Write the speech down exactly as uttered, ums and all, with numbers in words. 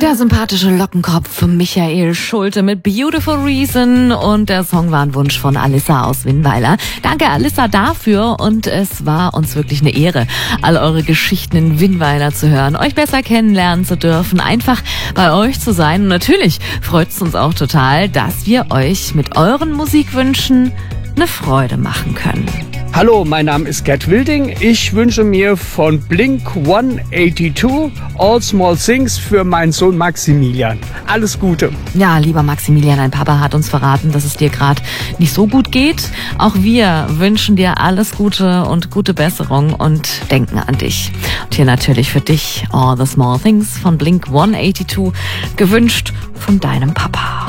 Der sympathische Lockenkopf Michael Schulte mit Beautiful Reason und der Song war ein Wunsch von Alissa aus Winnweiler. Danke Alissa dafür und es war uns wirklich eine Ehre, all eure Geschichten in Winnweiler zu hören, euch besser kennenlernen zu dürfen, einfach bei euch zu sein. Und natürlich freut es uns auch total, dass wir euch mit euren Musikwünschen eine Freude machen können. Hallo, mein Name ist Gerd Wilding. Ich wünsche mir von Blink hundertzweiundachtzig All Small Things für meinen Sohn Maximilian. Alles Gute. Ja, lieber Maximilian, dein Papa hat uns verraten, dass es dir gerade nicht so gut geht. Auch wir wünschen dir alles Gute und gute Besserung und denken an dich. Und hier natürlich für dich All the Small Things von Blink hundertzweiundachtzig gewünscht von deinem Papa.